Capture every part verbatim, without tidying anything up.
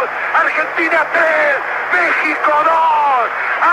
Argentina tres, México dos.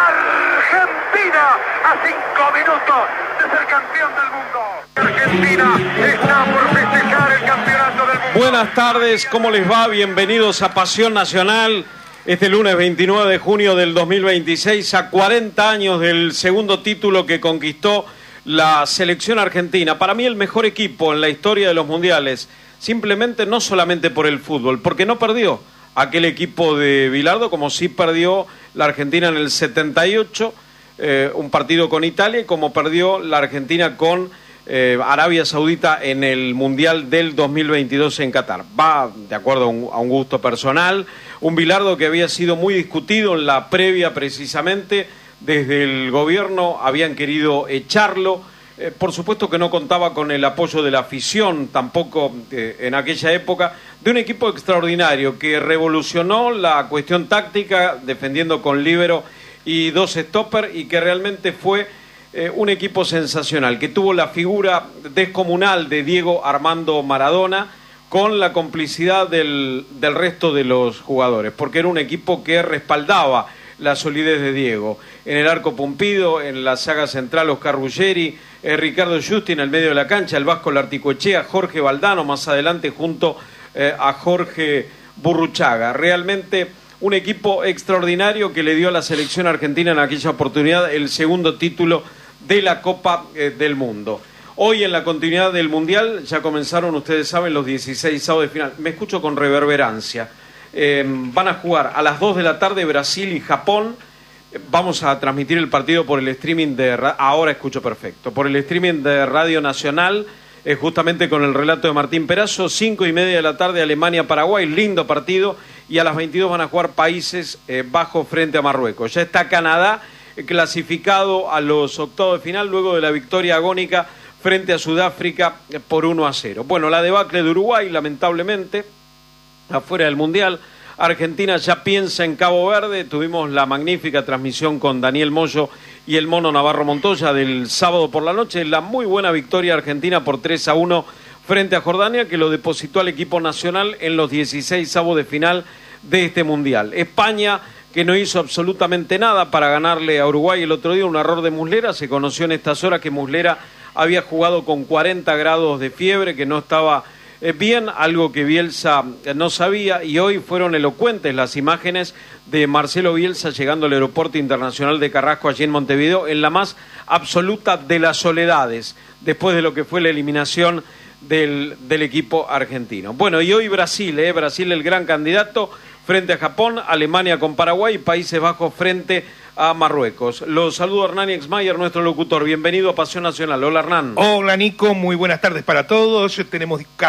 Argentina a cinco minutos de ser campeón del mundo. Argentina está por festejar el campeonato del mundo. Buenas tardes, ¿cómo les va? Bienvenidos a Pasión Nacional. Este lunes veintinueve de junio del dos mil veintiséis, a cuarenta años del segundo título que conquistó la selección argentina. Para mí el mejor equipo en la historia de los mundiales, simplemente no solamente por el fútbol, porque no perdió aquel equipo de Bilardo, como sí perdió la Argentina en el setenta y ocho, eh, un partido con Italia, y como perdió la Argentina con eh, Arabia Saudita en el Mundial del dos mil veintidós en Qatar. Va de acuerdo a un, a un gusto personal, un Bilardo que había sido muy discutido en la previa precisamente. Desde el gobierno habían querido echarlo, eh, por supuesto que no contaba con el apoyo de la afición, tampoco eh, en aquella época, de un equipo extraordinario que revolucionó la cuestión táctica, defendiendo con líbero y dos stoppers, y que realmente fue eh, un equipo sensacional, que tuvo la figura descomunal de Diego Armando Maradona, con la complicidad del, del resto de los jugadores, porque era un equipo que respaldaba la solidez de Diego. En el arco Pumpido, en la saga central Oscar Ruggeri, eh, Ricardo Justi en el medio de la cancha, el Vasco Larticoechea, Jorge Valdano más adelante junto eh, a Jorge Burruchaga. Realmente un equipo extraordinario que le dio a la selección argentina en aquella oportunidad el segundo título de la Copa eh, del Mundo. Hoy en la continuidad del Mundial ya comenzaron, ustedes saben, los dieciséis avos de final. Me escucho con reverberancia. Eh, van a jugar a las dos de la tarde Brasil y Japón. Vamos a transmitir el partido por el streaming de... Ahora escucho perfecto. Por el streaming de Radio Nacional, eh, justamente con el relato de Martín Perazo. Cinco y media de la tarde Alemania-Paraguay, lindo partido. Y a las veintidós van a jugar Países eh, Bajos frente a Marruecos. Ya está Canadá eh, clasificado a los octavos de final luego de la victoria agónica frente a Sudáfrica eh, por uno a cero. Bueno, la debacle de Uruguay, lamentablemente, afuera del Mundial. Argentina ya piensa en Cabo Verde. Tuvimos la magnífica transmisión con Daniel Moyo y el Mono Navarro Montoya del sábado por la noche. La muy buena victoria argentina por tres a uno frente a Jordania, que lo depositó al equipo nacional en los dieciséis avos de final de este Mundial. España, que no hizo absolutamente nada para ganarle a Uruguay el otro día, un error de Muslera. Se conoció en estas horas que Muslera había jugado con cuarenta grados de fiebre, que no estaba bien, algo que Bielsa no sabía, y hoy fueron elocuentes las imágenes de Marcelo Bielsa llegando al aeropuerto internacional de Carrasco allí en Montevideo, en la más absoluta de las soledades, después de lo que fue la eliminación del, del equipo argentino. Bueno, y hoy Brasil, eh, Brasil el gran candidato frente a Japón, Alemania con Paraguay y Países Bajos frente a Marruecos. Los saludo a Hernán Exmayer, nuestro locutor. Bienvenido a Pasión Nacional. Hola, Hernán. Hola, Nico. Muy buenas tardes para todos. Tenemos